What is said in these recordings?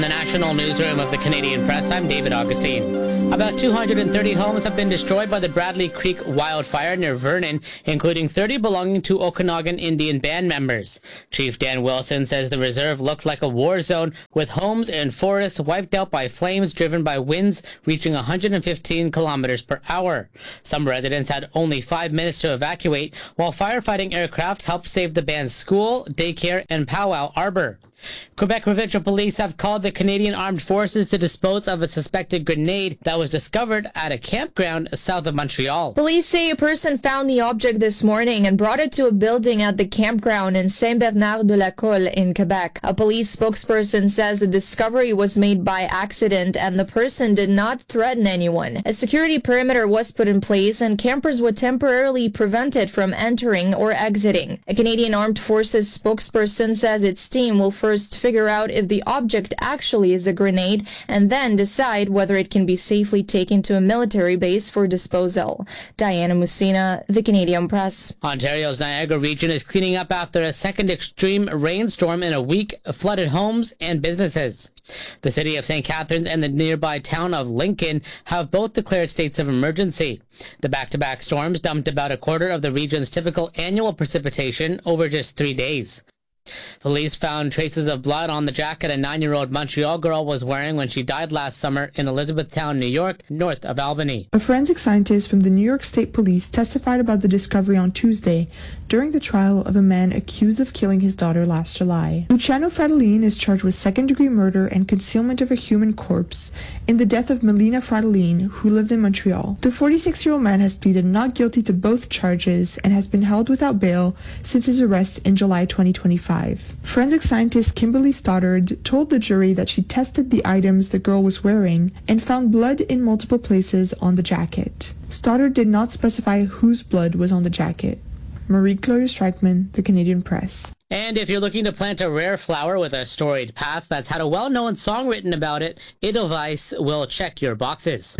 The National Newsroom of the Canadian Press, I'm David Augustine. About 230 homes have been destroyed by the Bradley Creek wildfire near Vernon, including 30 belonging to Okanagan Indian Band members. Chief Dan Wilson says the reserve looked like a war zone, with homes and forests wiped out by flames driven by winds reaching 115 kilometers per hour. Some residents had only 5 minutes to evacuate, while firefighting aircraft helped save the band's school, daycare, and powwow arbor. Quebec Provincial Police have called the Canadian Armed Forces to dispose of a suspected grenade that was discovered at a campground south of Montreal. Police say a person found the object this morning and brought it to a building at the campground in Saint-Bernard-de-la-Colle in Quebec. A police spokesperson says the discovery was made by accident and the person did not threaten anyone. A security perimeter was put in place and campers were temporarily prevented from entering or exiting. A Canadian Armed Forces spokesperson says its team will first figure out if the object actually is a grenade and then decide whether it can be safely taken to a military base for disposal. Diana Musina, The Canadian Press. Ontario's Niagara region is cleaning up after a second extreme rainstorm in a week flooded homes and businesses. The city of St. Catharines and the nearby town of Lincoln have both declared states of emergency. The back-to-back storms dumped about a quarter of the region's typical annual precipitation over just 3 days. Police found traces of blood on the jacket a 9-year-old Montreal girl was wearing when she died last summer in Elizabethtown, New York, north of Albany. A forensic scientist from the New York State Police testified about the discovery on Tuesday during the trial of a man accused of killing his daughter last July. Luciano Fratellin is charged with second-degree murder and concealment of a human corpse in the death of Melina Fratellin, who lived in Montreal. The 46-year-old man has pleaded not guilty to both charges and has been held without bail since his arrest in July 2025. Forensic scientist Kimberly Stoddard told the jury that she tested the items the girl was wearing and found blood in multiple places on the jacket. Stoddard did not specify whose blood was on the jacket. Marie-Claire Streichman, The Canadian Press. And if you're looking to plant a rare flower with a storied past that's had a well-known song written about it, Edelweiss will check your boxes.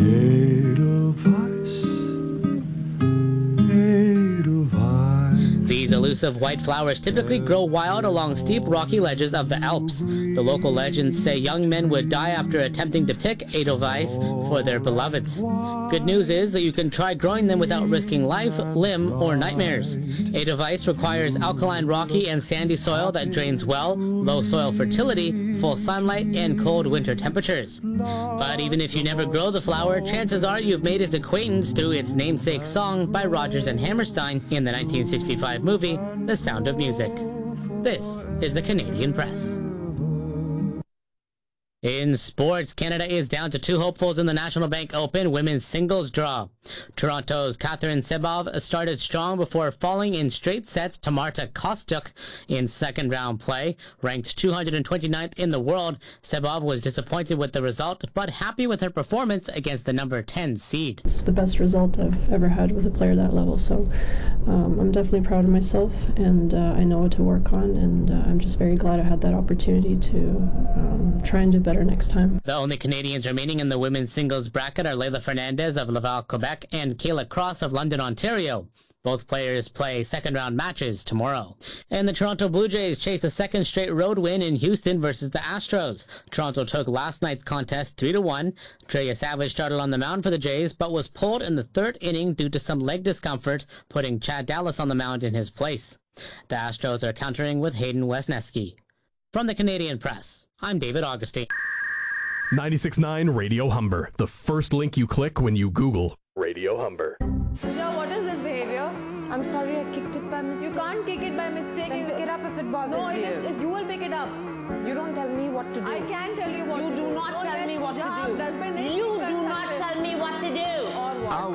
These elusive white flowers typically grow wild along steep rocky ledges of the Alps. The local legends say young men would die after attempting to pick Edelweiss for their beloveds. Good news is that you can try growing them without risking life, limb, or nightmares. Edelweiss requires alkaline rocky and sandy soil that drains well, low soil fertility, full sunlight, and cold winter temperatures. But even if you never grow the flower, chances are you've made its acquaintance through its namesake song by Rodgers and Hammerstein in the 1965 movie, The Sound of Music. This is the Canadian Press. In sports, Canada is down to 2 hopefuls in the National Bank Open women's singles draw. Toronto's Catherine Sebov started strong before falling in straight sets to Marta Kostyuk in second-round play. Ranked 229th in the world, Sebov was disappointed with the result, but happy with her performance against the number 10 seed. It's the best result I've ever had with a player that level, so I'm definitely proud of myself, and I know what to work on, and I'm just very glad I had that opportunity to try and do better next time. The only Canadians remaining in the women's singles bracket are Leila Fernandez of Laval, Quebec, and Kayla Cross of London, Ontario. Both players play second-round matches tomorrow. And the Toronto Blue Jays chase a second straight road win in Houston versus the Astros. Toronto took last night's contest 3-1. Treya Savage started on the mound for the Jays, but was pulled in the third inning due to some leg discomfort, putting Chad Dallas on the mound in his place. The Astros are countering with Hayden Wesneski. From the Canadian Press, I'm David Augustine. 96.9 Radio Humber, the first link you click when you Google Radio Humber. Sir, what is this behavior? I'm sorry, I kicked it by mistake. You can't kick it by mistake. Then pick it up if it bothers you. No, you will pick it up. You don't tell me what to do. I can tell you what You to do. do not tell me what to do. Dustbin